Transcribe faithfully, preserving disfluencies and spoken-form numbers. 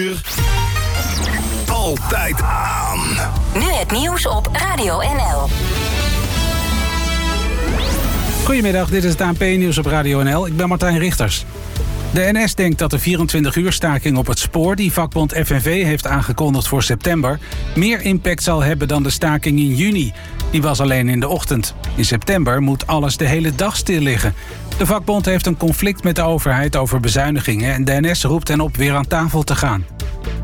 Altijd aan. Nu het nieuws op Radio N L. Goedemiddag, dit is het A N P-nieuws op Radio N L. Ik ben Martijn Richters. De N S denkt dat de vierentwintig uur staking op het spoor die vakbond F N V heeft aangekondigd voor september meer impact zal hebben dan de staking in juni. Die was alleen in de ochtend. In september moet alles de hele dag stil liggen. De vakbond heeft een conflict met de overheid over bezuinigingen en de N S roept hen op weer aan tafel te gaan.